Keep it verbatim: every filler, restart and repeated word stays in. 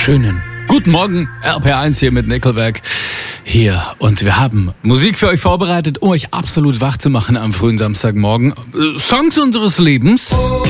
wunderschönen guten Morgen, R P R eins hier mit Nickelback hier. Und wir haben Musik für euch vorbereitet, um euch absolut wach zu machen am frühen Samstagmorgen. Songs unseres Lebens.